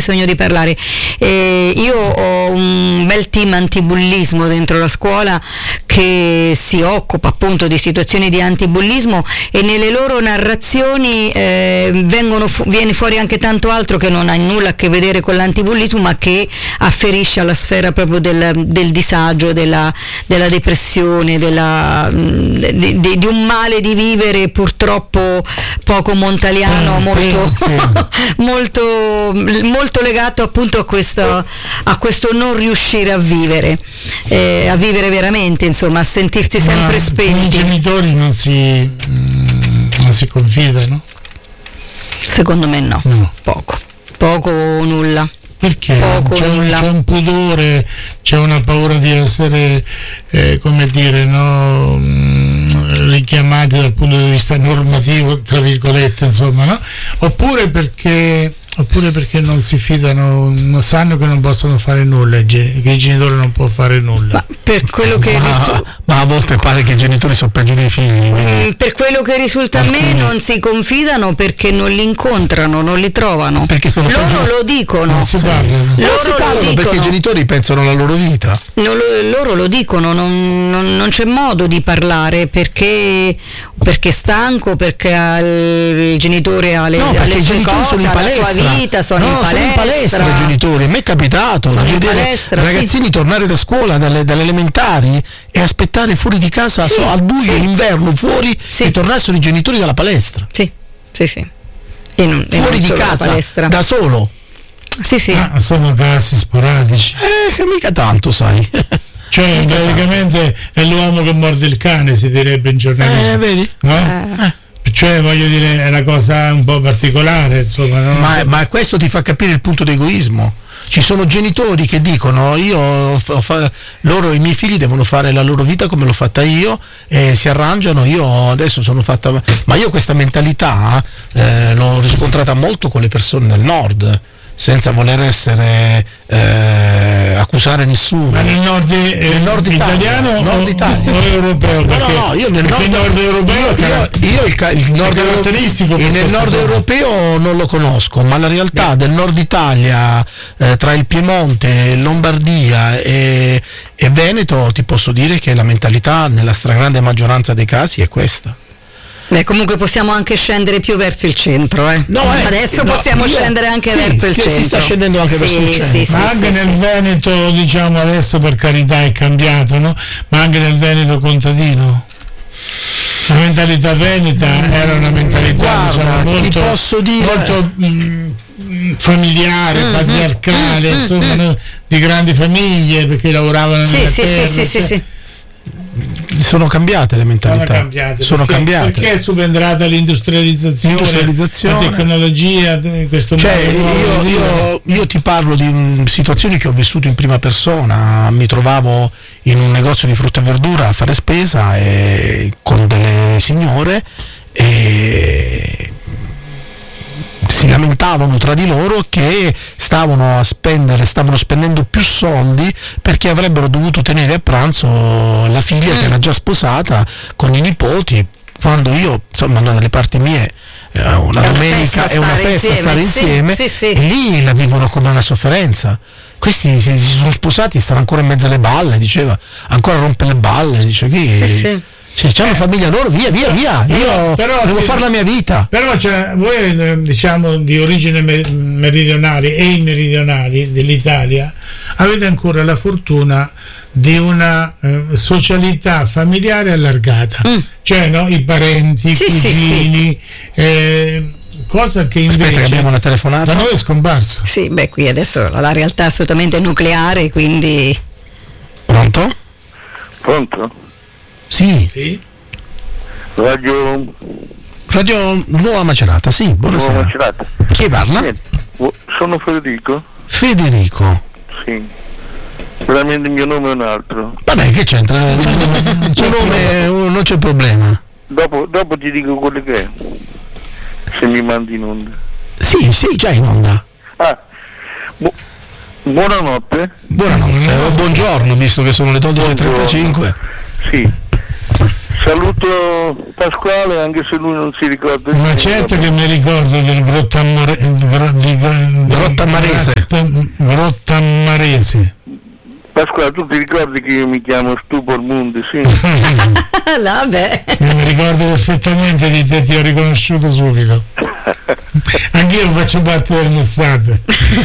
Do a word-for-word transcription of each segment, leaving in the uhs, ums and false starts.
bisogno di parlare. Eh, io ho un bel team antibullismo dentro la scuola che si occupa appunto di situazioni di antibullismo, e nelle loro narrazioni eh, vengono fu- viene fuori anche tanto altro che non ha nulla a che vedere con l'antibullismo, ma che afferisce alla sfera proprio del, del disagio, della, della depressione, della, di, di, di un male di vivere purtroppo poco montaliano, eh, molto, sì. molto, molto legato appunto a questo, a questo non riuscire a vivere, eh, a vivere veramente, insomma, a sentirsi sempre ma spenti. I genitori non si, non si confidano? Secondo me no, no. poco, poco o nulla. Perché Poco, c'è, un, c'è un pudore, c'è una paura di essere, eh, come dire, no, mh, richiamati dal punto di vista normativo, tra virgolette, insomma, no? Oppure perché oppure perché non si fidano, non sanno che non possono fare nulla, che il genitore non può fare nulla. Ma per quello che ma, risu- ma a volte pare che i genitori sono peggio dei figli. Mm, per quello che risulta a me non si confidano perché non li incontrano, non li trovano. Perché sono loro peggio... lo dicono. Non si parlano. Loro non si parlano lo dicono. Perché i genitori pensano alla loro vita. Non lo, loro lo dicono, non, non, non c'è modo di parlare perché perché è stanco, perché ha il, il genitore ha le, no, ha le i sue genitori cose, sono in ha la palestra. sua vita, sono no, in palestra. sono in palestra i genitori. A me è capitato sono di vedere palestra, ragazzini sì. tornare da scuola, dalle, dalle elementari, e aspettare fuori di casa sì, so, al buio, sì. in inverno, fuori, sì. che tornassero i genitori dalla palestra. Sì, sì, sì. E non, e fuori non di casa, da solo. Sì, sì. Ah, sono casi sporadici. Eh, che mica tanto, sai. Cioè, praticamente è l'uomo che morde il cane, si direbbe in giornalismo. Eh, vedi? No? Eh. Cioè, voglio dire, è una cosa un po' particolare, insomma. No? Ma, ma questo ti fa capire il punto d'egoismo. Ci sono genitori che dicono io ho fa, loro, i miei figli devono fare la loro vita come l'ho fatta io, e si arrangiano, io adesso sono fatta, ma io questa mentalità eh, l'ho riscontrata molto con le persone del nord, senza voler essere eh, accusare nessuno. Ma nel nord, eh, nel nord italiano Italia, nord o, Italia. o europeo? No, no, no, io nel nord, il nord europeo io, io, io il, il nord caratteristico europeo, nel nord cosa. europeo non lo conosco, ma la realtà Beh. del nord Italia, eh, tra il Piemonte, Lombardia e, e Veneto, ti posso dire che la mentalità nella stragrande maggioranza dei casi è questa. Beh, comunque possiamo anche scendere più verso il centro, eh. No, eh, adesso no, possiamo io, scendere anche sì, verso il sì, centro. Si sta scendendo anche sì, verso il centro. Sì, sì, ma sì, anche sì, nel sì. Veneto, diciamo adesso per carità è cambiato, no? Ma anche nel Veneto contadino. La mentalità veneta era una mentalità Guarda, diciamo, molto, posso dire... molto mh, familiare, mm, patriarcale, mm, insomma, mm, no? Di grandi famiglie, perché lavoravano sì, nella sì, terra. sì, sì, sì. Sono cambiate le mentalità. Sono cambiate. Sono perché, cambiate. Perché è subentrata l'industrializzazione, l'industrializzazione, la tecnologia, questo cioè, nuovo io, io, io ti parlo di um, situazioni che ho vissuto in prima persona. Mi trovavo in un negozio di frutta e verdura a fare spesa e, con delle signore, e si lamentavano tra di loro che stavano a spendere, stavano spendendo più soldi perché avrebbero dovuto tenere a pranzo la figlia mm. che era già sposata con i nipoti, quando io, insomma, dalle parti mie una è domenica una è una festa insieme, stare insieme, sì, sì, sì. E lì la vivono come una sofferenza. Questi si, si sono sposati, stanno ancora in mezzo alle balle, diceva, ancora rompe le balle, dice chi? Sì, sì. Cioè, c'è una famiglia loro, via, via, via, io però, devo sì, fare la mia vita. Però cioè, voi diciamo di origine meridionale e i meridionali dell'Italia avete ancora la fortuna di una eh, socialità familiare allargata, mm. cioè no, i parenti, i sì, cugini, sì, sì. Eh, cosa che invece Aspetta, che abbiamo una telefonata. da noi è scomparso. Sì, beh, qui adesso la realtà è assolutamente nucleare, quindi. Pronto? Pronto? Sì. Sì. Radio Radio Nuova Macerata, sì, buonasera. Nuova Macerata. Chi parla? Sì. Sono Federico. Federico. Sì. Veramente il mio nome è un altro. Vabbè, che c'entra? Il tuo nome non c'è problema. Dopo, dopo ti dico quello che è. Se mi mandi in onda. Sì, sì, già in onda. Ah. Bu- buonanotte. Buonanotte, o buongiorno, visto che sono le dodici e trentacinque. Sì. Saluto Pasquale, anche se lui non si ricorda. Ma certo che mi ricordo del Grottamare, di, Grottammarese. Grottammarese. Pasquale, tu ti ricordi che io mi chiamo Stupor Mundi, sì? Vabbè. Io mi ricordo perfettamente di te, ti ho riconosciuto subito. Anch'io faccio parte del Mossad.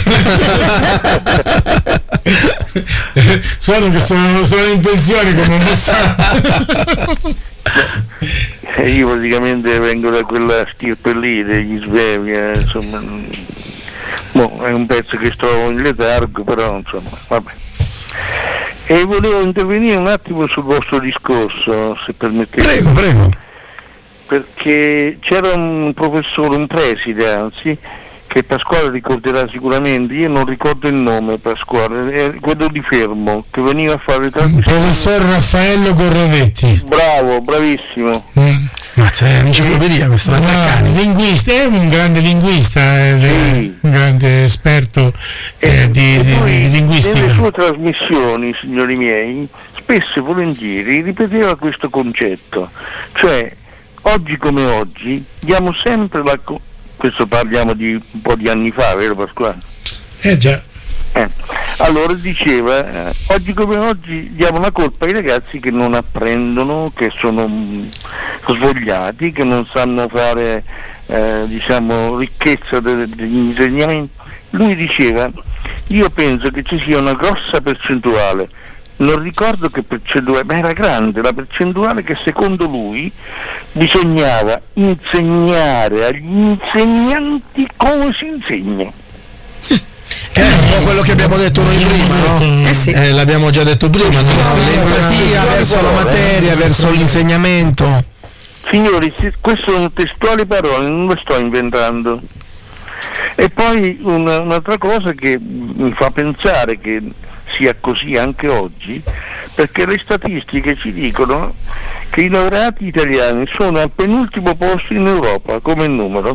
Solo che sono, sono in pensione come Mossad. Io praticamente vengo da quella stirpe lì, degli Svevia, insomma. Boh, è un pezzo che sto in letargo, però insomma, vabbè. E volevo intervenire un attimo sul vostro discorso, se permettete. Prego, prego. Perché c'era un professore, un preside anzi, che Pasquale ricorderà sicuramente, io non ricordo il nome Pasquale, è quello di Fermo, che veniva a fare Il professor Raffaello Corradetti. Bravo, bravissimo. Mm. Ma c'è un'enciclopedia questa, No, linguista, è un grande linguista, è Sì. un grande esperto eh, di, E di, poi, di linguistica. nelle sue trasmissioni, signori miei, spesso e volentieri ripeteva questo concetto, cioè oggi come oggi diamo sempre la co- questo parliamo di un po' di anni fa, vero Pasquale? Eh già. Eh. Allora diceva, eh, oggi come oggi diamo la colpa ai ragazzi che non apprendono, che sono mh, svogliati, che non sanno fare eh, diciamo ricchezza de- degli insegnamenti. Lui diceva, io penso che ci sia una grossa percentuale, non ricordo che percentuale, ma era grande la percentuale, che secondo lui bisognava insegnare agli insegnanti come si insegna. È un po' quello che abbiamo detto noi prima, no? Eh sì. Eh, l'abbiamo già detto prima, no? L'empatia verso la materia, verso l'insegnamento. Signori, se- queste sono testuali parole, non le sto inventando. E poi una, un'altra cosa che mi fa pensare che sia così anche oggi, perché le statistiche ci dicono che i laureati italiani sono al penultimo posto in Europa come numero.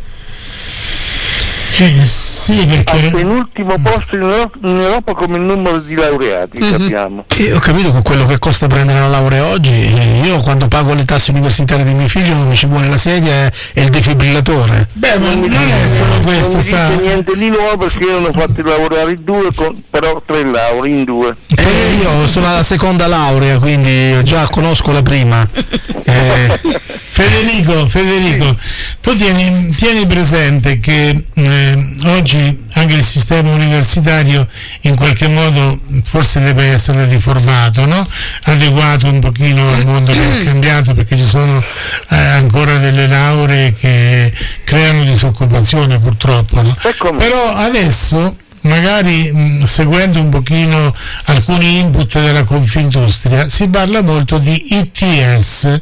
Eh, sì, Al perché penultimo posto in Europa, in Europa come numero di laureati, Mhm. sappiamo. E ho capito che quello che costa prendere una laurea oggi, io quando pago le tasse universitarie di mio figlio non mi ci vuole la sedia e il defibrillatore. beh, ma Non mi non è dice- solo non questo, mi sa. dice niente di nuovo, perché io ne ho fatti lavorare due, con, però tre lauree in due. E io sono alla seconda laurea, quindi già conosco la prima. Eh, Federico, Federico, tu tieni, tieni presente che eh, oggi anche il sistema universitario in qualche modo forse deve essere riformato, no? Adeguato un pochino al mondo che è cambiato, perché ci sono eh, ancora delle lauree che creano disoccupazione purtroppo, no? E come? Però adesso magari mh, seguendo un pochino alcuni input della Confindustria si parla molto di I T S.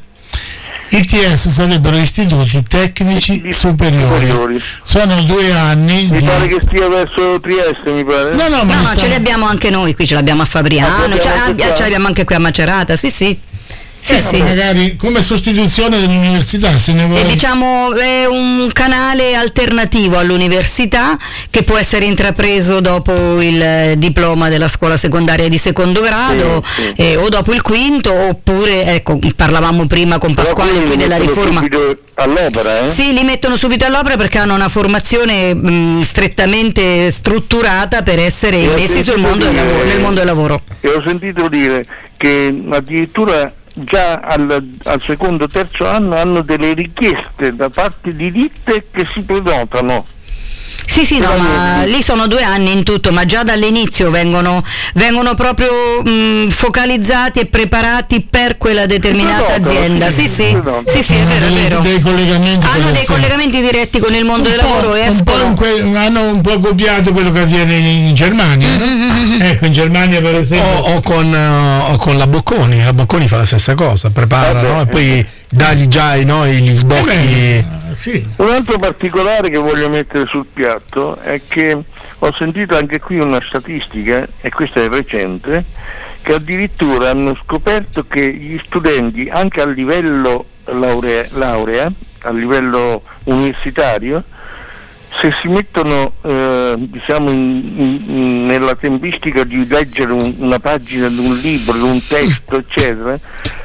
I T S sarebbero istituti tecnici superiori. Superiori. Sono due anni Mi di... pare che stia verso Trieste, mi pare. No, no, ma No, no, sta- ce li abbiamo anche noi, qui ce l'abbiamo a Ah, Fabriano, ce ce, l'abbiamo anche ah, qua? ce l'abbiamo anche qui a Macerata, sì sì. Sì, eh, sì. magari come sostituzione dell'università, se ne E vuole. diciamo è un canale alternativo all'università che può essere intrapreso dopo il eh, diploma della scuola secondaria di secondo grado Sì, sì. eh, o dopo il quinto, oppure ecco, parlavamo prima con Però Pasquale quelli qui li della mettono riforma. subito all'opera, eh? Sì, li mettono subito all'opera perché hanno una formazione mh, strettamente strutturata per essere E ho immessi sul sentito mondo del dire- lavoro, nel mondo del lavoro. E ho sentito dire che addirittura già al, al secondo terzo anno hanno delle richieste da parte di ditte che si prenotano. Sì, sì, no, Però ma io- lì sono due anni in tutto, ma già dall'inizio vengono, vengono proprio mh, focalizzati e preparati per quella determinata Si prenotano, azienda. sì, Sì, si sì, prenotano. sì, sì, è vero, è Hanno dei- vero. dei collegamenti con Hanno le dei aziende. collegamenti diretti con il mondo del Un po'- lavoro e un po' in escono. que- hanno un po' copiato quello che avviene in, in Germania, no? Ecco, in Germania per esempio. o, o con, eh, o con la Bocconi, la Bocconi fa la stessa cosa, prepara, Vabbè. no? E poi dagli già i no, gli Eh sbocchi. beh, sì. Un altro particolare che voglio mettere sul piatto è che ho sentito anche qui una statistica, e questa è recente, che addirittura hanno scoperto che gli studenti anche a livello laurea, laurea a livello universitario, se si mettono eh, diciamo in, in, nella tempistica di leggere un, una pagina di un libro, di un testo, eccetera,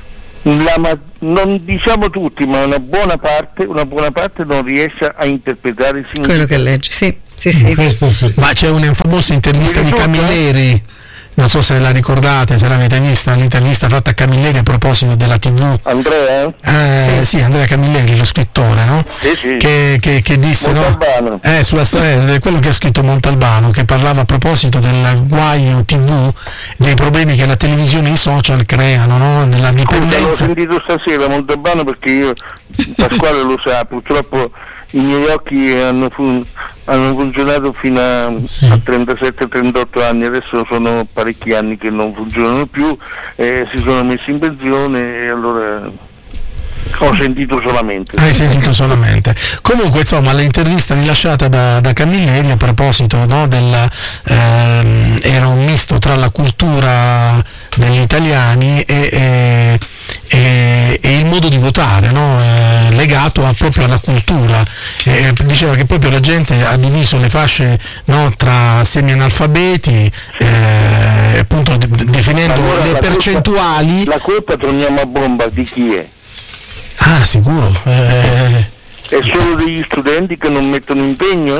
la, ma, non diciamo tutti, ma una buona parte, una buona parte non riesce a interpretare il significato. Quello che legge, sì, sì, sì. Questo sì. Ma c'è una famosa intervista di Camilleri, non so se la ricordate, se l'avete vista, l'intervista fatta a Camilleri a proposito della tivù. Andrea? Eh, sì. sì, Andrea Camilleri, lo scrittore, no? Sì, sì. Che, che, che disse, Montalbano. no? Eh, sulla storia, quello che ha scritto Montalbano, che parlava a proposito del guaio tivù, dei problemi che la televisione e i social creano, no? Nella dipendenza. L'ho sentito stasera Montalbano, perché io, Pasquale lo sa, purtroppo i miei occhi hanno, fun- hanno funzionato fino a, sì. a trentasette trentotto anni, adesso sono parecchi anni che non funzionano più, eh, si sono messi in pensione e allora ho sentito solamente. Hai sentito solamente. Comunque, insomma, l'intervista rilasciata da, da Camilleri a proposito, no, del, ehm, era un misto tra la cultura degli italiani e, e, e, e il modo di votare, no, eh, legato a, proprio alla cultura. Eh, diceva che proprio la gente ha diviso le fasce, no, tra semi-analfabeti, eh, appunto de- definendo Allora, le la percentuali. Colpa, la colpa, torniamo a bomba, di chi è? Ah, sicuro. Eh, È solo degli studenti che non mettono impegno?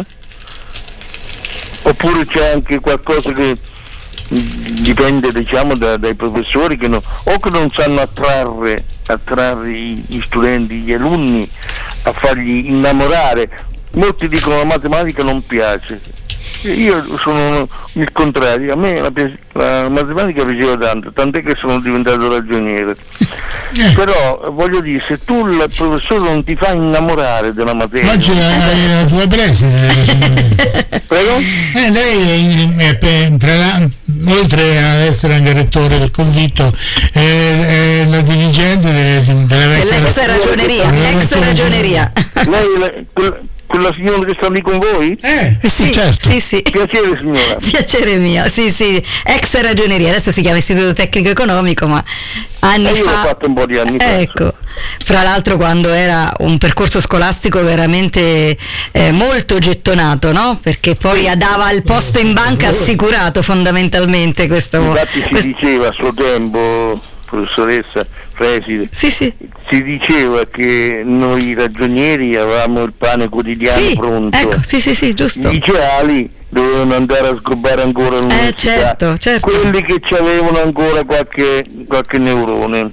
Oppure c'è anche qualcosa che dipende, diciamo, da, dai professori che no, o che non sanno attrarre, attrarre gli studenti, gli alunni, a fargli innamorare. Molti dicono la matematica non piace. Io sono il contrario, a me la, la matematica piaceva tanto, tant'è che sono diventato ragioniere. Eh. Però voglio dire, se tu il professore non ti fa innamorare della materia. Oggi la, la tua preside. Prego? Eh, lei è, è, tra la, oltre ad essere anche rettore del convitto, è, è la dirigente delle, delle vecchie L'ex ragioneria, l'ex ragioneria. Lei, la, quella, quella signora che sta lì con voi? Eh, eh sì, certo. Sì, sì. Piacere signora. Piacere mio, sì, sì, ex ragioneria, adesso si chiama Istituto Tecnico Economico, ma anni E io fa. l'ho fatto un po' di anni fa. Ecco, fra l'altro quando era un percorso scolastico veramente eh, molto gettonato, no? Perché poi dava il posto in banca assicurato fondamentalmente questo. Infatti si questo... diceva a suo tempo, professoressa, preside, Sì, sì. si diceva che noi ragionieri avevamo il pane quotidiano Sì, pronto. ecco, sì, sì, sì, giusto. I liceali dovevano andare a scoprire ancora l'università. Eh, certo, certo. Quelli che ci avevano ancora qualche, qualche neurone.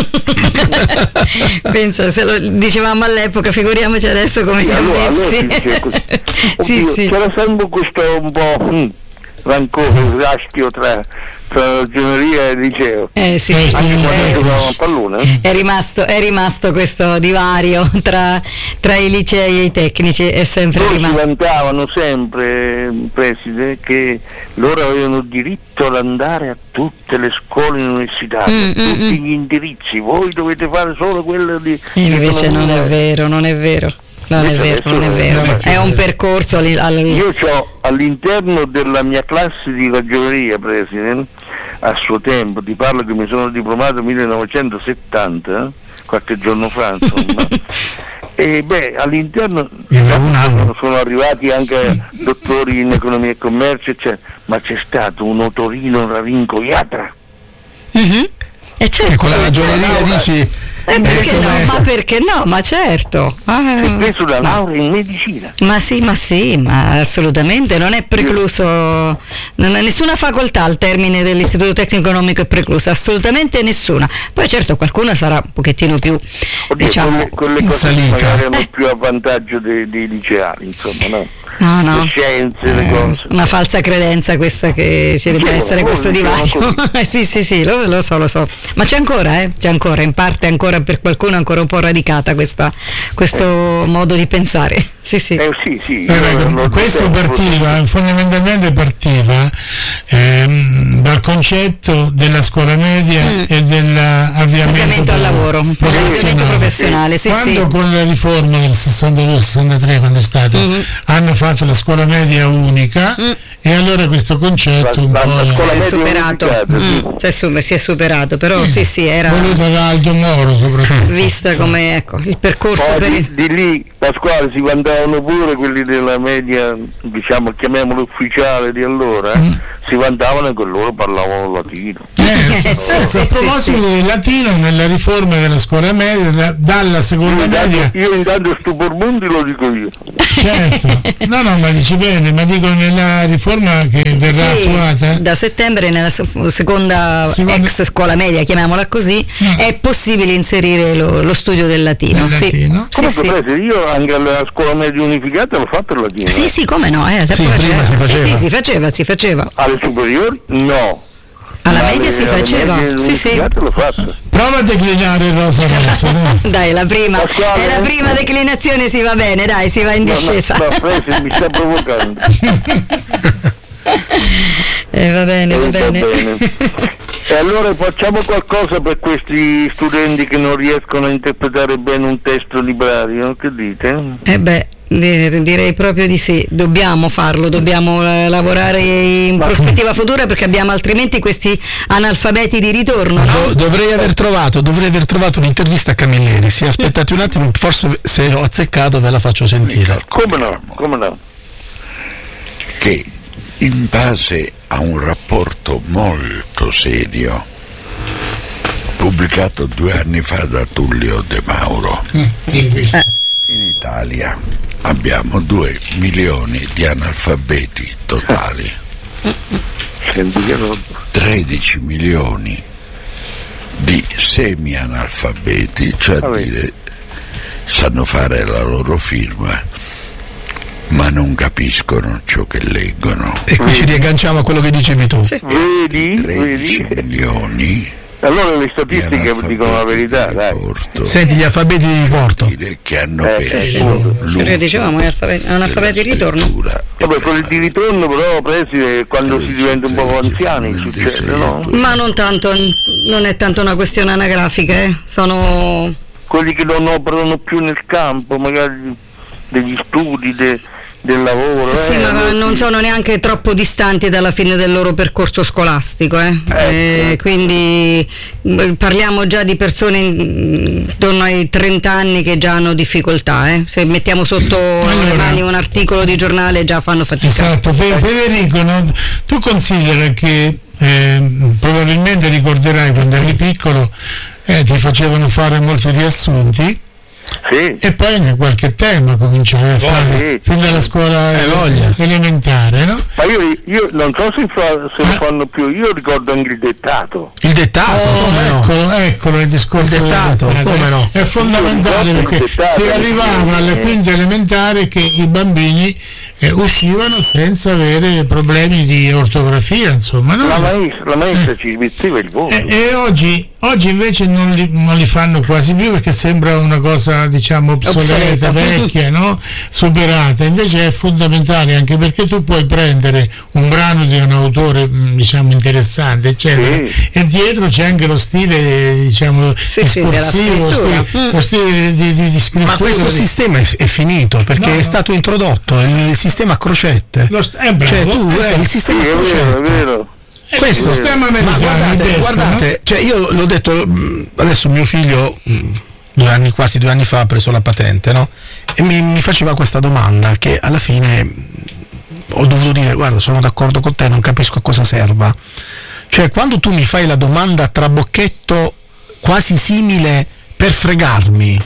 Pensa, se lo dicevamo all'epoca, figuriamoci adesso come Sì, siamo allora, allora messi. si dice così. Sì, Oddio, sì. c'era sempre questo un po' hm, rancore, raschio tra, tra ragioneria e liceo. Eh, sì, Eh, sì. Anche quando Eh, giocavamo a pallone. eh. È rimasto, è rimasto questo divario tra, tra i licei e i tecnici, è sempre Loro si rimasto. vantavano sempre, preside, che loro avevano diritto ad andare a tutte le scuole universitarie, Mm, a tutti mm, gli indirizzi. Voi dovete fare solo quello di... E invece non è economia. vero, non è vero. Non è Invece vero, non è adesso- vero. no, È un percorso al, al- Io ho all'interno della mia classe di ragioneria, preside, a suo tempo, ti parlo che mi sono diplomato nel millenovecentosettanta, eh, qualche giorno fa, insomma. E beh, all'interno Io avevo un anno. sono arrivati anche dottori in economia e commercio, eccetera, ma c'è stato un Otorino Rarinco Iatra. Mhm. E certo. E con la ragioneria dici. Eh, perché eh, no? come- Ma perché no? Ma certo. Ah, Ho preso la laurea in medicina. ma sì, ma sì, ma assolutamente non è precluso, non è nessuna facoltà al termine dell'istituto tecnico economico è preclusa, assolutamente nessuna. Poi certo qualcuno sarà un pochettino più, Oddio, diciamo, quelle, quelle in cose salita. magari hanno Eh. più a vantaggio dei, dei liceali, insomma, no? no, no. Le scienze, le Eh, cose. una falsa credenza questa che ci debba Sì, essere loro questo dicevano divario. Eh, sì, sì, sì, lo, lo so, lo so. Ma c'è ancora, eh? C'è ancora, in parte ancora per qualcuno ancora un po' radicata questa, questo modo di pensare. Sì, sì. Eh sì, sì. Eh, io non ho questo tempo. partiva, fondamentalmente partiva ehm, dal concetto della scuola media Mm. e dell'avviamento Avviamento al lavoro, avviamento professionale, sì, quando sì. con la riforma del sessantadue sessantatré, quando è stato, Mhm. hanno fatto la scuola media unica, Mm. e allora questo concetto La- un la- po' la è scuola Si è media superato, unificata, sì. Mm, si, è su- si è superato, però sì, sì, era voluta da Aldo Moro soprattutto. vista come ecco, il percorso Poi per di, il... di lì, Pasquale, si vantavano pure quelli della media, diciamo, chiamiamolo ufficiale di allora, eh, si vantavano che loro parlavano latino. Eh, Eh, so- sì, ecco, sì, a sì, proposito sì. del latino, nella riforma della scuola media, da- dalla seconda Io media, intanto, io intanto sto Bormondi lo dico io. certo, no no, ma dici bene, ma dico nella riforma che verrà Sì, attuata, da settembre nella se- seconda Seconda- ex scuola media, chiamiamola così, Mm. è possibile inserire lo, lo studio del latino. Del sì. latino? Sì, Comunque, sì. Presi, io anche alla scuola media unificata l'ho fatto il latino. Sì, sì, come no, eh, Sì, poi prima c'era- si sì, faceva. sì, si faceva, si faceva. Alle superiori no. Alla Ma media alle- si alle faceva, medie sì, sì. unificate l'ho fatto. prova a declinare Rosa Rosa, no? Dai, la prima, Pasquale? è la prima declinazione, si va bene, dai, si va in No, no, discesa. no, Presi, mi sta provocando. Eh, va bene, va Eh, va bene. bene. E allora facciamo qualcosa per questi studenti che non riescono a interpretare bene un testo librario, che dite? Eh beh, di- direi proprio di sì, dobbiamo farlo, dobbiamo eh, lavorare in Ma- prospettiva futura perché abbiamo altrimenti questi analfabeti di ritorno, no? Do- dovrei aver trovato, dovrei aver trovato un'intervista a Camilleri. Sì, aspettate un attimo, forse se ho azzeccato ve la faccio sentire. Come no, come no? Che in base a un rapporto molto serio pubblicato due anni fa da Tullio De Mauro, Linguista. in Italia abbiamo due milioni di analfabeti totali, Senti che roba. tredici milioni di semi-analfabeti, cioè a Vabbè. dire sanno fare la loro firma ma non capiscono ciò che leggono. E qui ci riagganciamo a quello che dicevi tu. Sì. Vedi? tredici Vedi? milioni Allora le di statistiche dicono la verità, dai. Porto, Senti gli alfabeti di riporto. dire che hanno Eh, perso sì, l'uso Sì, dicevamo, è alfabe- è un alfabeto di ritorno. della scrittura e Vabbè, quelli di ritorno però presi quando si diventa un po' anziani succede, no? Ma non tanto, non è tanto una questione anagrafica, eh. Sono Quelli che non operano più nel campo, magari degli studi, de- del lavoro. sì, eh, ma allora non sì. sono neanche troppo distanti dalla fine del loro percorso scolastico, eh. Ecco. Eh, quindi mh, parliamo già di persone in- intorno ai trenta anni che già hanno difficoltà, eh. Se mettiamo sotto le Allora. mani un articolo di giornale già fanno fatica. Esatto, Fe- Federico, no? Tu considera che eh, probabilmente ricorderai quando eri piccolo eh, ti facevano fare molti riassunti Sì, e poi anche qualche tema cominciavi a fare sì. fin dalla scuola Eh, voglia. elementare, no? ma io, io non so se, fa- se lo fanno più, io ricordo anche il dettato. Il dettato, Oh, come no? eccolo, eccolo il discorso Il dettato, del dettato. come no? È fondamentale Sì, perché il dettato, si arrivava alla eh. quinta elementare che i bambini eh, uscivano senza avere problemi di ortografia, insomma, no? La maestra, la maestra ci metteva il voto. E, e oggi, oggi invece non li, non li fanno quasi più perché sembra una cosa diciamo obsoleta, Obsoleta. vecchia, no? Superata. Invece è fondamentale anche perché tu puoi prendere un brano di un autore mh, diciamo interessante, eccetera, Sì. e dietro c'è anche lo stile diciamo Sì, sì, della discorsivo, scrittura. stile- Mm. lo stile di, di, di scrittura. Ma questo di- sistema è, è finito perché No, no. è stato introdotto il sistema a crocette. lo st- è bravo, Cioè tu, eh, esatto. il Sì, sistema a è vero, è crocette. vero. È questo- il sistema Ma americano di guardate, destra, guardate, cioè io l'ho detto, mh, adesso mio figlio mh, due anni, quasi due anni fa ha preso la patente, no? E mi, mi faceva questa domanda che alla fine mh, ho dovuto dire, guarda, sono d'accordo con te, non capisco a cosa serva. Cioè quando tu mi fai la domanda a trabocchetto quasi simile per fregarmi,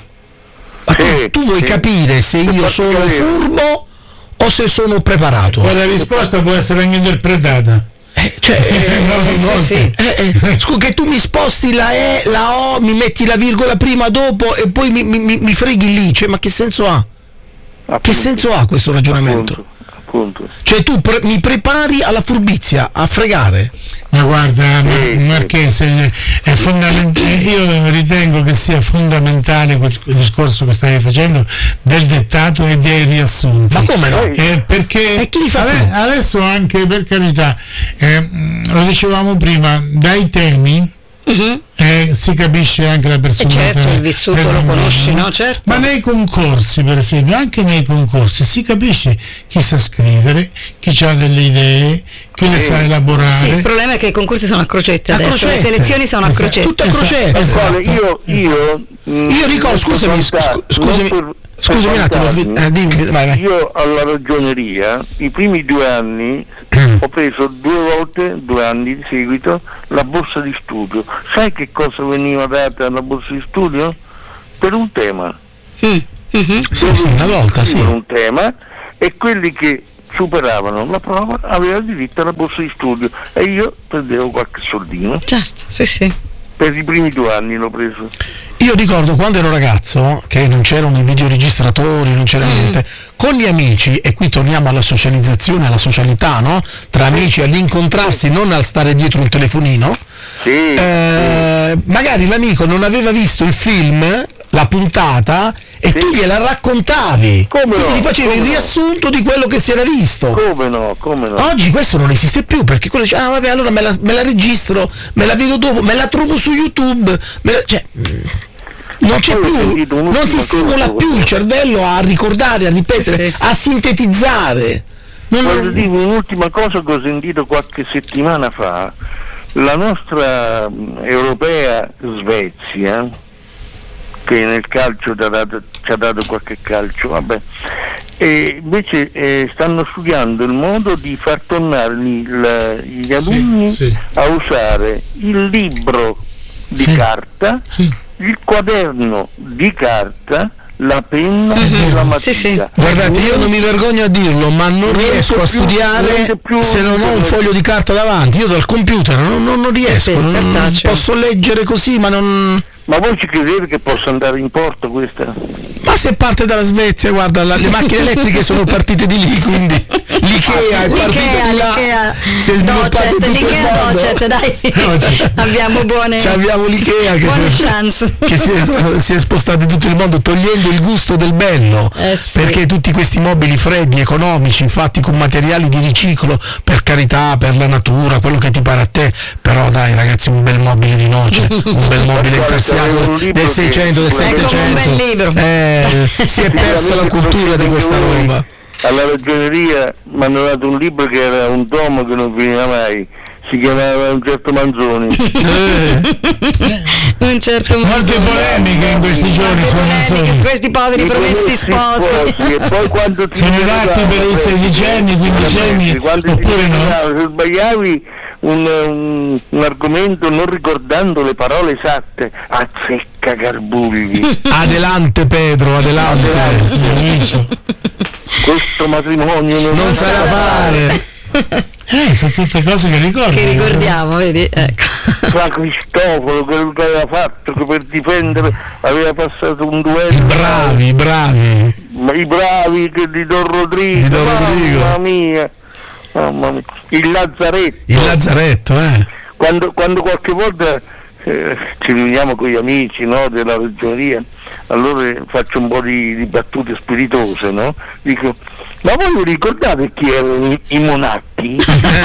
ma tu, Sì, tu vuoi sì. capire se Per io farti sono capire. furbo o se sono preparato? no? Quella risposta può essere anche interpretata. Eh, cioè, eh, No, Sì, sì. eh, eh, scusa, che tu mi sposti la E, la O, mi metti la virgola prima dopo e poi mi, mi- mi- mi freghi lì, cioè, ma che senso ha? Che Appunto, senso ha questo ragionamento? Appunto, appunto. Cioè tu pre- mi prepari alla furbizia, a fregare? Ma guarda, Mar- Sì, Marchese, è fondamentale, io ritengo che sia fondamentale quel discorso che stavi facendo del dettato e dei riassunti. Ma come no? Eh, perché E chi li fa ade- più? adesso anche per carità, eh, mh, lo dicevamo prima, dai temi Mhm. eh, si capisce anche la personalità. E certo, il vissuto del lo bambino, conosci, no? no? Certo. Ma nei concorsi, per esempio, anche nei concorsi si capisce chi sa scrivere, chi ha delle idee, chi le Sì. sa elaborare. Sì, il problema è che i concorsi sono a crocette A adesso, crocette. le selezioni sono a Esatto. crocette. Tutto a Esatto, crocette. esatto. Guarda, io, io Io ricordo, scusami, scu- scusami, per, scusami per un attimo, eh, dimmi, vai, vai. Io alla ragioneria, i primi due anni, ho preso due volte, due anni di seguito, la borsa di studio. Sai che cosa veniva data alla borsa di studio? Per un tema. Mm. Mm-hmm. Sì, sì, una volta, sì. Per un tema, e quelli che superavano la prova avevano diritto alla borsa di studio, e io prendevo qualche soldino. Certo, sì, sì. Per i primi due anni l'ho preso. Io ricordo quando ero ragazzo che non c'erano i videoregistratori, non c'era mm. niente, con gli amici, e qui torniamo alla socializzazione, alla socialità, no? Tra amici, all'incontrarsi, non al stare dietro un telefonino. Sì, eh, sì. Magari l'amico non aveva visto il film, la puntata, e sì. tu gliela raccontavi. Come Quindi no, gli facevi il riassunto no. di quello che si era visto. Come no, come no. Oggi questo non esiste più, perché quello dice, ah vabbè, allora me la, me la registro, me la vedo dopo, me la trovo su YouTube, me la, cioè, non c'è più, non si stimola più il cervello a ricordare, a ripetere, sì. a sintetizzare. Non Voglio dire un'ultima cosa che ho sentito qualche settimana fa. La nostra europea Svezia, che nel calcio ci ha dato, ci ha dato qualche calcio, vabbè, e invece eh, stanno studiando il modo di far tornare il, gli alunni sì, sì. a usare il libro di sì, carta, sì. il quaderno di carta, la penna mm-hmm. e la matita. Sì, sì. Guardate, io non mi vergogno a dirlo, ma non, non riesco a studiare più, se non ho un foglio di carta davanti. Io dal computer non, non, non riesco, sì, non, posso leggere così, ma non... Ma voi ci credete che possa andare in porto questa? Ma se parte dalla Svezia, guarda, la, le macchine elettriche sono partite di lì, quindi l'Ikea è partita di là, si è sviluppato tutto il mondo. Docet, dai, no, abbiamo buone, cioè abbiamo l'Ikea che, buone si, chance. che si, è, si è spostato in tutto il mondo, togliendo il gusto del bello, eh sì. perché tutti questi mobili freddi, economici, fatti con materiali di riciclo, per carità, per la natura, quello che ti pare a te, però dai ragazzi, un bel mobile di noce, un bel mobile intarsiato del seicento, del settecento, un bel libro. Eh, si è persa la cultura di questa roba. Alla ragioneria mi hanno dato un libro che era un tomo che non finiva mai, si chiamava Un certo Manzoni. eh. Un certo molte polemiche in questi giorni su Manzoni, questi poveri promessi sposi, sposi. E poi quando ti sono dati per i sedicenni, quindicenni, oppure no, se sbagliavi un, un, un argomento non ricordando le parole esatte, azzecca Garbugli. Adelante Pedro, adelante, adelante. Questo matrimonio non, non sa da fare. Eh, sono tutte cose che ricordo. Che ricordiamo, vedi? Ecco. Fra Cristoforo, quello che aveva fatto, che per difendere aveva passato un duello. I bravi, i bravi. Ma i bravi che di Don Rodrigo. Di Don Rodrigo. Mamma mia. Mamma mia. Il Lazzaretto. Il Lazzaretto, eh. Quando, quando qualche volta eh, ci riuniamo con gli amici, no, della ragioneria, allora faccio un po' di, di battute spiritose, no? Dico, ma voi vi ricordate chi erano i, i monacchi?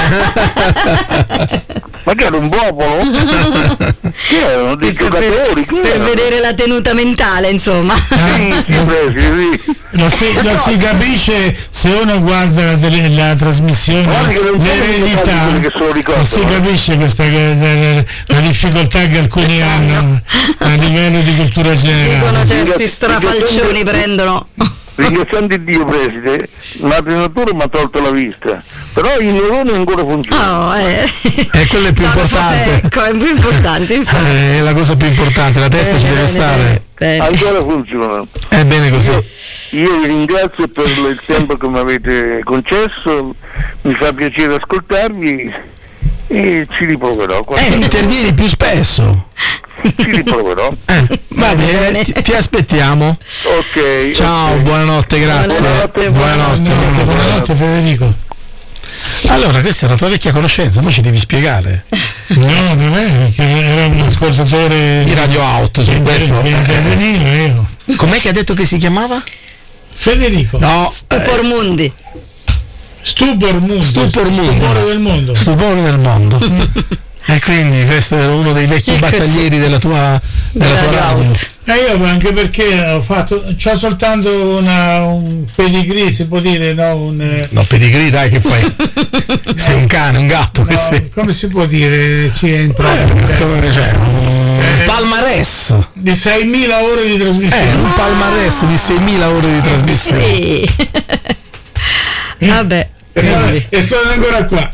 Ma che era un popolo? Chi erano dei Questo giocatori? Per, per vedere la tenuta mentale, insomma. Sì, sì, sì. Lo si, lo si capisce se uno guarda la, tele, la trasmissione, l'eredità, lo si capisce questa, la, la difficoltà che alcuni hanno a livello di cultura generale. Certi strafalcioni prendono. Ringraziando Dio, preside, l'allenatore mi ha tolto la vista, però i neuroni ancora funzionano. Oh, eh. E quello è più Sono importante. Ecco, è più importante, infatti. È la cosa più importante, la testa bene, ci deve bene, stare. bene. Ancora funzionano. È bene così. Io, io vi ringrazio per il tempo che mi avete concesso, mi fa piacere ascoltarvi e ci riproverò. Eh, intervieni più spesso. Ci riproverò. Eh, va bene, ti, ti aspettiamo. Ok. Ciao, okay. Buonanotte, grazie. Buonanotte, buonanotte, buonanotte, buonanotte Federico. Allora, questa è una tua vecchia conoscenza, ma ci devi spiegare. No, non è, perché era un ascoltatore di Radio Out su questo. Interveniva io. Com'è che ha detto che si chiamava? Federico. No. Stupor Mundi. Stupor Mundi. Stupor Mundi. Stupore del mondo. Stupore del mondo. E quindi questo era uno dei vecchi battaglieri della tua, della tua radio. E io anche perché ho fatto, c'ho soltanto una, un pedigree, si può dire, no? Un, no, pedigree, dai, che fai? Sei un cane, un gatto, no, che sei? Come si può dire? Ci è in pratica. Eh, come, cioè, un un palmarès di seimila ore di trasmissione. Eh, un palmarès di seimila ore di trasmissione. Sì. Vabbè. E sono, e sono ancora qua.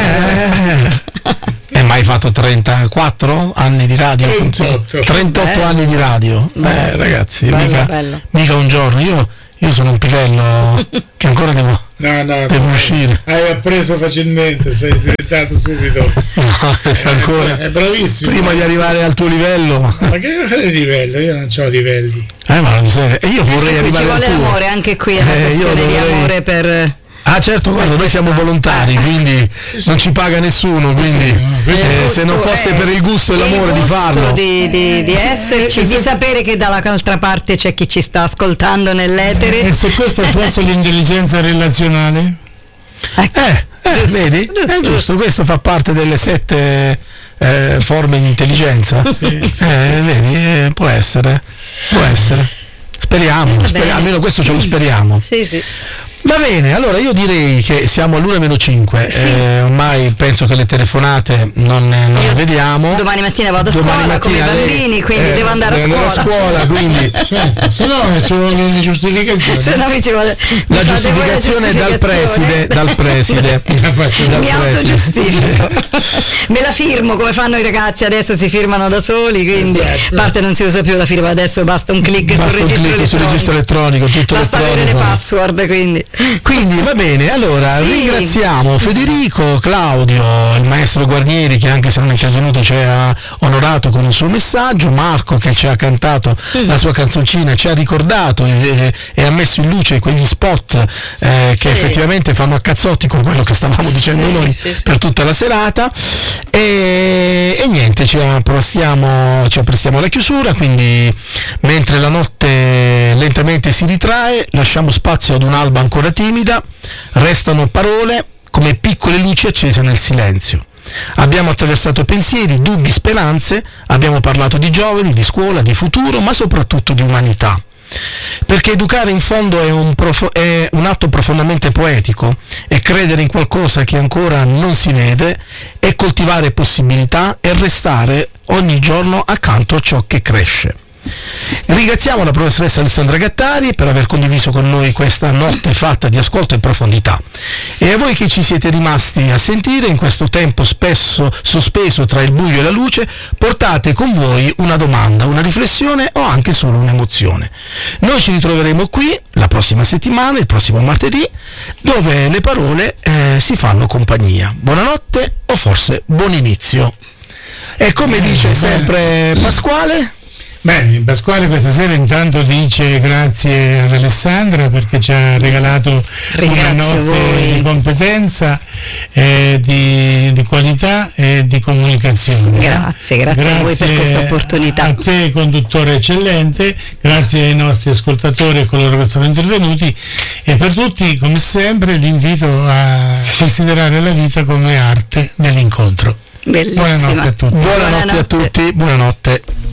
Eh, ma hai fatto trentaquattro anni di radio? trentotto, trentotto bello. Anni di radio. Beh, ragazzi, bello, mica, bello. mica un giorno. Io, io sono un pivello che ancora devo, no, no, devo no, uscire. Hai appreso facilmente, sei diventato subito. No, ancora. È bravissimo. Prima di arrivare al tuo livello. Ma che livello? Io non ho livelli. Eh, ma non miseria. E io vorrei Qui ci arrivare al vuole tuo. amore, anche qui è una Eh, io questione di dovrei- amore per... Ah certo, guarda, noi siamo volontari, quindi non ci paga nessuno, quindi Sì, no, questo- eh, Il se non gusto fosse è- per il gusto e l'amore il di farlo. gusto di, di, di Eh, esserci, eh, di se- sapere che dall'altra parte c'è chi ci sta ascoltando nell'etere. E se questa fosse l'intelligenza relazionale? Ecco. Eh, eh, Giusto, vedi? giusto, È giusto, questo fa parte delle sette eh, forme di intelligenza. Sì, sì, eh, vedi, eh, può essere, può essere. Speriamo, Va speriamo, bene. almeno questo ce lo speriamo. Sì, sì. Va bene, allora io direi che siamo all'una meno cinque, Sì. eh, ormai penso che le telefonate non, non le Io vediamo. Domani mattina vado a Domani scuola come i mattina lei- bambini, quindi eh, devo andare a deve scuola. andare a scuola, quindi Certo, se no ci vuole le giustificazioni. Se no mi ci vuole. mi la fate voi la giustificazione dal giustificazione. preside, dal preside. La faccio da Dal Mi preside. autogiustifico. Me la firmo come fanno i ragazzi, adesso si firmano da soli, quindi Esatto. a parte non si usa più la firma, adesso basta un click Basta sul un registro clic sul elettronico. registro elettronico, tutto Basta avere le elettronico. password, quindi. Quindi va bene, allora Sì. ringraziamo Federico, Claudio, il maestro Guarnieri che anche se non è intervenuto ci ha onorato con il suo messaggio, Marco che ci ha cantato la sua canzoncina, ci ha ricordato e, e ha messo in luce quegli spot eh, che Sì. effettivamente fanno a cazzotti con quello che stavamo dicendo Sì, noi sì, sì. per tutta la serata e, e niente, ci apprestiamo, ci apprestiamo alla chiusura, quindi mentre la notte lentamente si ritrae lasciamo spazio ad un'alba ancora timida, restano parole come piccole luci accese nel silenzio. Abbiamo attraversato pensieri, dubbi, speranze, abbiamo parlato di giovani, di scuola, di futuro, ma soprattutto di umanità. Perché educare in fondo è un, profo- è un atto profondamente poetico, è credere in qualcosa che ancora non si vede, è coltivare possibilità e restare ogni giorno accanto a ciò che cresce. Ringraziamo la professoressa Alessandra Gattari per aver condiviso con noi questa notte fatta di ascolto e profondità, e a voi che ci siete rimasti a sentire in questo tempo spesso sospeso tra il buio e la luce, portate con voi una domanda, una riflessione o anche solo un'emozione. Noi ci ritroveremo qui la prossima settimana, il prossimo martedì, dove le parole eh, si fanno compagnia. Buonanotte o forse buon inizio. E come dice sempre Pasquale? Bene, Pasquale questa sera intanto dice grazie ad Alessandra perché ci ha regalato una Ringrazio notte voi. di competenza, eh, di, di qualità e di comunicazione. Grazie, grazie a voi per questa opportunità. A te conduttore eccellente, grazie ai nostri ascoltatori e coloro che sono intervenuti, e per tutti come sempre l'invito a considerare la vita come arte dell'incontro. Bellissima. Buonanotte a tutti. Buonanotte a tutti, buonanotte.